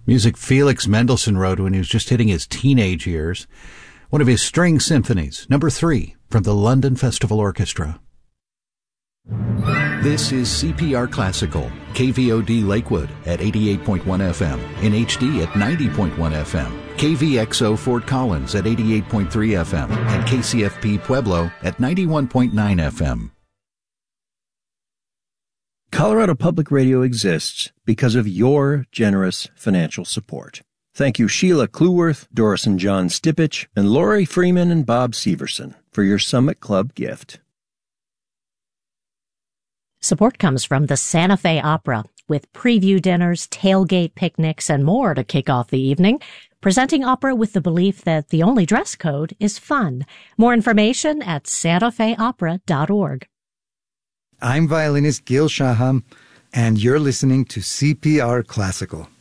Music Felix Mendelssohn wrote when he was just hitting his teenage years. One of his string symphonies, number 3, from the London Festival Orchestra. This is CPR Classical, KVOD Lakewood at 88.1 FM, in HD at 90.1 FM, KVXO Fort Collins at 88.3 FM, and KCFP Pueblo at 91.9 FM. Colorado Public Radio exists because of your generous financial support. Thank you Sheila Cluworth, Doris and John Stipich, and Lori Freeman and Bob Severson for your Summit Club gift. Support comes from the Santa Fe Opera, with preview dinners, tailgate picnics, and more to kick off the evening. Presenting opera with the belief that the only dress code is fun. More information at santafeopera.org. I'm violinist Gil Shaham, and you're listening to CPR Classical.